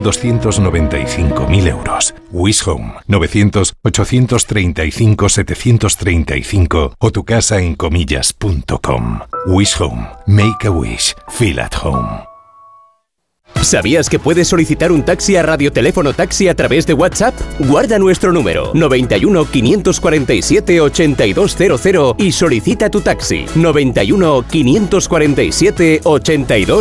295.000 euros. Wish Home, 900-835-735 o tucasaencomillas.com. Wish Home. Make a wish. Feel at home. ¿Sabías que puedes solicitar un taxi a Radioteléfono Taxi a través de WhatsApp? Guarda nuestro número 91 547 8200 y solicita tu taxi. 91 547 8200.